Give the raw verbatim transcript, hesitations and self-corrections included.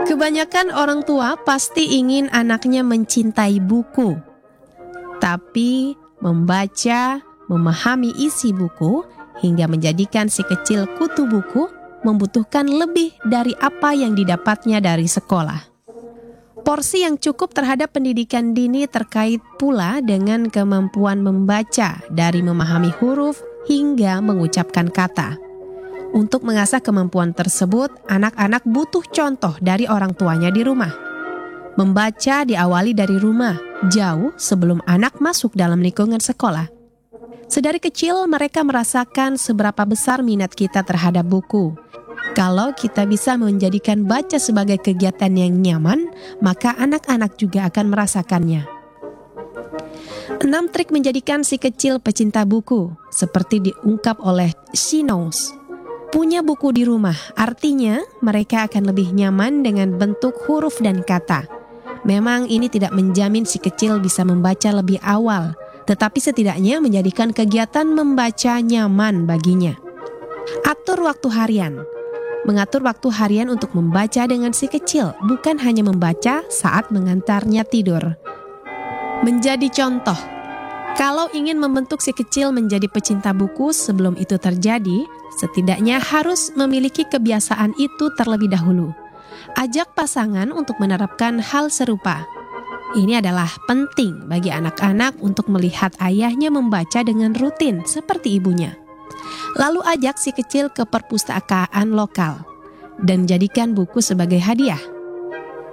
Kebanyakan orang tua pasti ingin anaknya mencintai buku. Tapi membaca, memahami isi buku, hingga menjadikan si kecil kutu buku membutuhkan lebih dari apa yang didapatnya dari sekolah. Porsi yang cukup terhadap pendidikan dini terkait pula dengan kemampuan membaca dari memahami huruf hingga mengucapkan kata. Untuk mengasah kemampuan tersebut, anak-anak butuh contoh dari orang tuanya di rumah. Membaca diawali dari rumah, jauh sebelum anak masuk dalam lingkungan sekolah. Sedari kecil mereka merasakan seberapa besar minat kita terhadap buku. Kalau kita bisa menjadikan baca sebagai kegiatan yang nyaman, maka anak-anak juga akan merasakannya. Enam trik menjadikan si kecil pecinta buku, seperti diungkap oleh She Knows. Punya buku di rumah, artinya mereka akan lebih nyaman dengan bentuk huruf dan kata. Memang ini tidak menjamin si kecil bisa membaca lebih awal, tetapi setidaknya menjadikan kegiatan membaca nyaman baginya. Atur waktu harian. Mengatur waktu harian untuk membaca dengan si kecil, bukan hanya membaca saat mengantarnya tidur. Menjadi contoh. Kalau ingin membentuk si kecil menjadi pecinta buku sebelum itu terjadi, setidaknya harus memiliki kebiasaan itu terlebih dahulu. Ajak pasangan untuk menerapkan hal serupa. Ini adalah penting bagi anak-anak untuk melihat ayahnya membaca dengan rutin seperti ibunya. Lalu ajak si kecil ke perpustakaan lokal dan jadikan buku sebagai hadiah.